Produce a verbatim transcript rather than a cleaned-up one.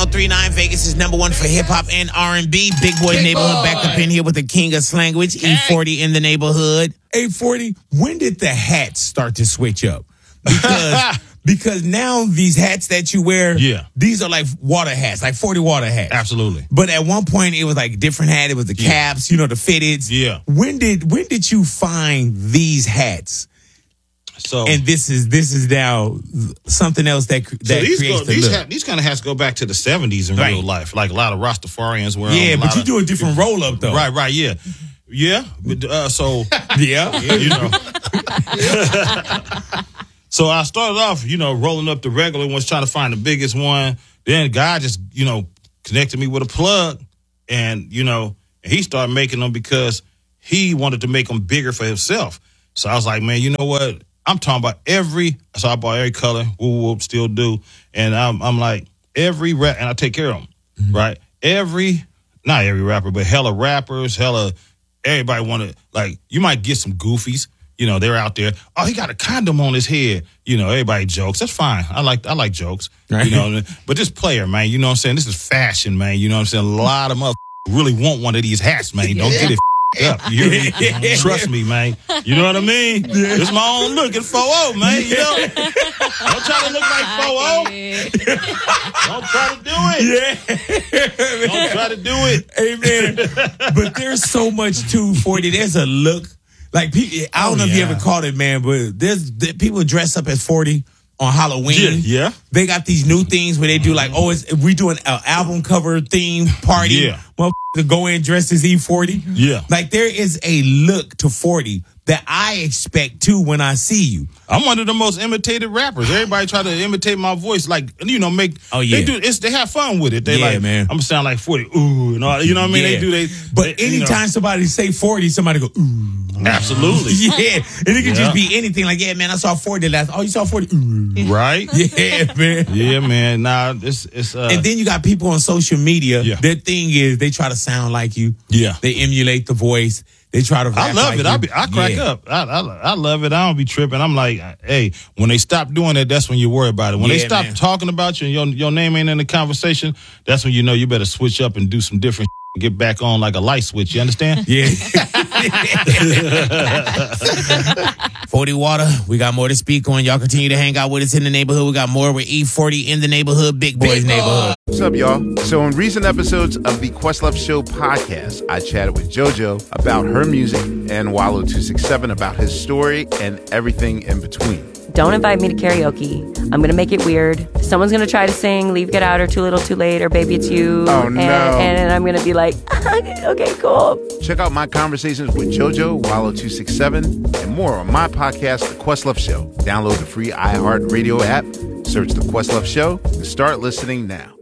three nine, Vegas is number one for hip-hop and R and B. Big Boy's Big Neighborhood boy. Back up in here with the king of slanguage. E forty in the neighborhood. A forty, when did the hats start to switch up? Because because now these hats that you wear, yeah. these are like water hats, like forty water hats. Absolutely. But at one point it was like a different hat. It was the yeah. caps, you know, the fitteds. Yeah. When did when did you find these hats? So and this is this is now something else that that so these creates go, the these, look. ha- these kind of hats go back to the seventies in right. real life. Like a lot of Rastafarians wear Yeah, them, but you of, do a different roll up though. Right, right, yeah. Yeah. But, uh, so yeah. yeah, you know. So I started off, you know, rolling up the regular ones, trying to find the biggest one. Then God just, you know, connected me with a plug, and you know, he started making them because he wanted to make them bigger for himself. So I was like, man, you know what? I'm talking about every. So I bought every color. Whoop whoop, still do. And I'm, I'm like every rap, and I take care of them, mm-hmm. right? Every, not every rapper, but hella rappers, hella everybody want to like. You might get some goofies. You know, they're out there. Oh, he got a condom on his head. You know, everybody jokes. That's fine. I like I like jokes. Right. You know, but this player, man, you know what I'm saying? This is fashion, man. You know what I'm saying? A lot of motherfuckers really want one of these hats, man. Don't get it up. You hear me? Trust me, man. You know what I mean? Yeah. It's my own look. It's four oh, man. You know? Don't try to look like four oh. Don't try to do it. Yeah. Don't try to do it. Amen. But there's so much to forty. There's a look. Like, I don't oh, know if yeah. you ever caught it, man, but there's there, people dress up as forty on Halloween. Yeah, yeah. They got these new things where they do like, oh, it's, we doing an album cover theme party. Yeah. Motherfuckers go in dressed as E forty. Yeah. Like, there is a look to forty that I expect too when I see you. I'm one of the most imitated rappers. Everybody try to imitate my voice, like, you know, make. Oh yeah. They do. It's they have fun with it. They yeah, like, man. I'm gonna sound like forty. Ooh, and all. You know what I mean? Yeah. They do. They. But they, anytime you know. somebody say forty, somebody go ooh. Absolutely. Yeah. And it could yeah. just be anything. Like, yeah, man, I saw forty last. Oh, you saw forty? Ooh. Right. Yeah, man. Yeah, man. Nah, it's it's. Uh, and then you got people on social media. Yeah. Their thing is they try to sound like you. Yeah. They emulate the voice. They try to rap I love like it. you. I be, I crack yeah. up. I, I I love it. I don't be tripping. I'm like, hey, when they stop doing that, that's when you worry about it. When yeah, they stop man. talking about you and your your name ain't in the conversation, that's when you know you better switch up and do some different shit and get back on like a light switch. You understand? Yeah. forty Water. We got more to speak on. Y'all continue to hang out with us in the neighborhood. We got more with E forty in the neighborhood, Big Boy's Big neighborhood. What's up, y'all? So in recent episodes of the Questlove Show podcast, I chatted with JoJo about her music and Wallow two sixty-seven about his story and everything in between. Don't invite me to karaoke. I'm going to make it weird. Someone's going to try to sing Leave, Get Out, or Too Little, Too Late, or Baby It's You. Oh, and, no. And I'm going to be like, okay, cool. Check out my conversations with JoJo, Wallow two sixty-seven, and more on my podcast, The Questlove Show. Download the free iHeartRadio app, search The Questlove Show, and start listening now.